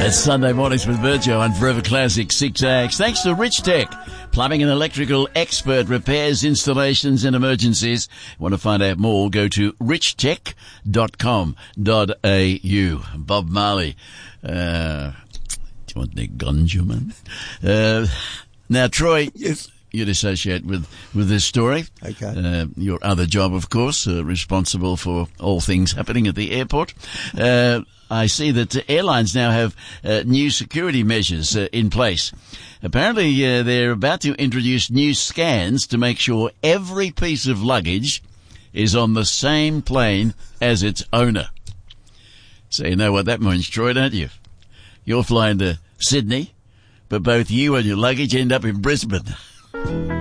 It's Sunday mornings with Virgio on Forever Classic 6AX. Thanks to Rich Tech, plumbing and electrical expert, repairs, installations and emergencies. Want to find out more? Go to richtech.com.au. Bob Marley. Do you want the ganja, man? Now, Troy. Yes. You'd associate with this story. Okay. Your other job, of course, responsible for all things happening at the airport. I see that airlines now have new security measures in place. Apparently, they're about to introduce new scans to make sure every piece of luggage is on the same plane as its owner. So you know what that means, Troy, don't you? You're flying to Sydney, but both you and your luggage end up in Brisbane.